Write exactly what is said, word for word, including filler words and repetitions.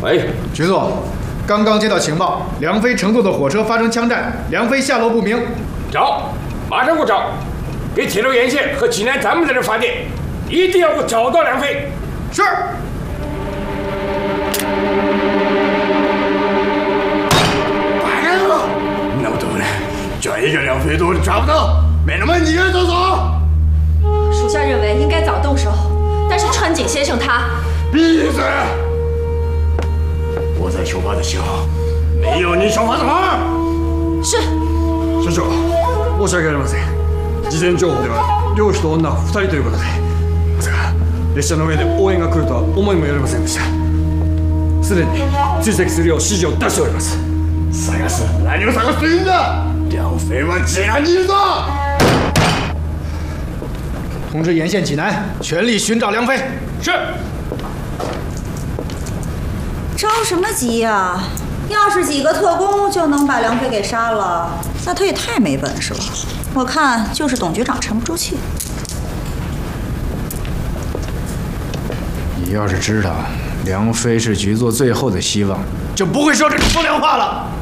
喂， 局座，刚刚接到情报，梁飞乘坐的火车发生枪战，梁飞下落不明。 找，马上给我找，给铁路沿线和济南咱们在这发电，一定要给我找到梁飞。 是。 完了，那么多人，居然一个梁飞都抓不到，没那么你人走走。 属下认为应该早动手，但是川井先生他…… 闭嘴！我在出发的时候，没有你说话的话。 是。 社長、申し訳ありません。事前情報では漁師と女ふたりということで、まさか列車の上で応援が来るとは思いもよりませんでした。すでに追跡するよう指示を出しております。探す？何を探すというんだ？梁飞は济南にいるぞ！ 通知沿线济南，全力寻找梁飞。 是。 着什么急呀？要是几个特工就能把梁飞给杀了，那他也太没本事了。我看就是董局长沉不住气。 你要是知道梁飞是局座最后的希望，就不会说这种风凉话了。